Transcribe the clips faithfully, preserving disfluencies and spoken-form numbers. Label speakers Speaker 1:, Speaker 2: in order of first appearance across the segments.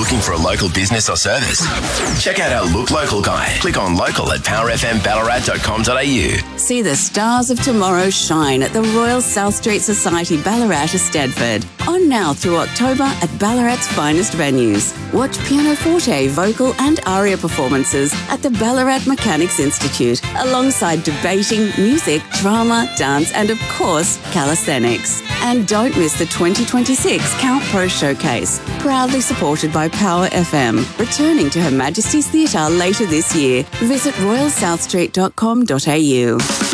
Speaker 1: looking for a local business or service? Check out our Look Local guide. Click on local at power f m ballarat dot com dot a u.
Speaker 2: See the stars of tomorrow shine at the Royal South Street Society Ballarat of Stedford. On now through October at Ballarat's finest venues. Watch pianoforte, vocal and aria performances at the Ballarat Mechanics Institute, alongside debating, music, drama, dance and, of course, calisthenics. And don't miss the twenty twenty-six Count Pro Showcase, proudly supported by Power F M, returning to Her Majesty's Theatre later this year. Visit royal south street dot com dot a u.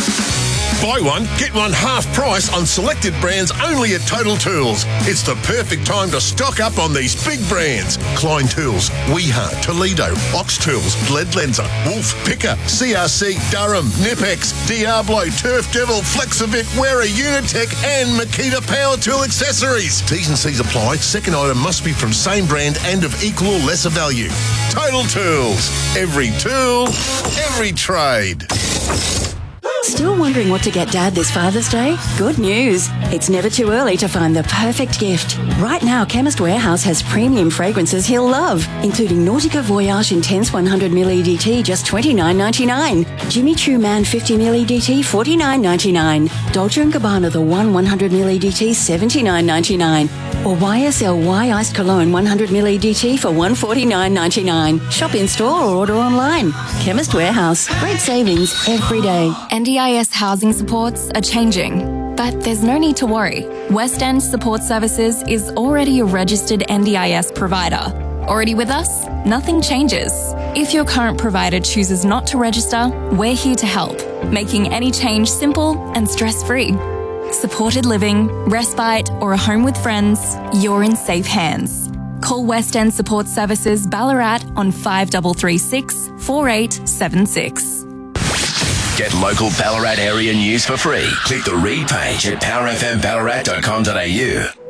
Speaker 3: Buy one, get one half price on selected brands only at Total Tools. It's the perfect time to stock up on these big brands. Klein Tools, Weeha, Toledo, Ox Tools, Lead Lenser, Wolf, Picker, C R C, Durham, Nipex, Diablo, Turf Devil, Flexivic, Wera, Unitech and Makita Power Tool Accessories. T's and C's apply. Second item must be from same brand and of equal or lesser value. Total Tools. Every tool, every trade.
Speaker 4: Still wondering what to get Dad this Father's Day? Good news. It's never too early to find the perfect gift. Right now, Chemist Warehouse has premium fragrances he'll love, including Nautica Voyage Intense one hundred milliliter E D T, just twenty-nine ninety-nine. Jimmy Choo Man fifty milliliter E D T, forty-nine ninety-nine. Dolce and Gabbana The One one hundred milliliter E D T, seventy-nine ninety-nine. Or Y S L Y Iced Cologne one hundred milliliter E D T for one forty-nine ninety-nine. Shop in store or order online. Chemist Warehouse. Great savings every day.
Speaker 5: N D I S housing supports are changing, but there's no need to worry. West End Support Services is already a registered N D I S provider. Already with us? Nothing changes. If your current provider chooses not to register, we're here to help, making any change simple and stress-free. Supported living, respite, or a home with friends, you're in safe hands. Call West End Support Services Ballarat on five three three six, four eight seven six.
Speaker 1: Get local Ballarat area news for free. Click the read page at power f m ballarat dot com dot a u.